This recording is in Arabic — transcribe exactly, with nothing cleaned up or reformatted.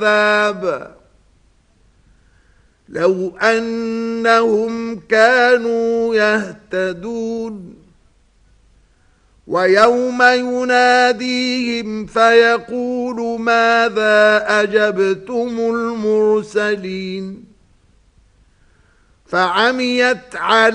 كذابا لو أنهم كانوا يهتدون ويوم يناديهم فيقول ماذا أجبتم المرسلين فعميت عليهم